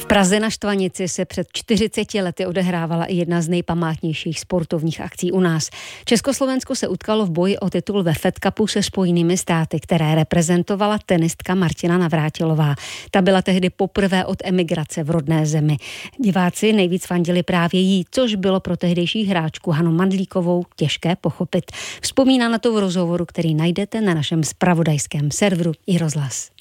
Praze na Štvanici se před 40 lety odehrávala i jedna z nejpamátnějších sportovních akcí u nás. Československo se utkalo v boji o titul ve Fed Cupu se Spojenými státy, které reprezentovala tenistka Martina Navrátilová. Ta byla tehdy poprvé od emigrace v rodné zemi. Diváci nejvíc fandili právě jí, což bylo pro tehdejší hráčku Hanu Mandlíkovou těžké pochopit. Vzpomíná na to v rozhovoru, který najdete na našem zpravodajském serveru iRozhlas.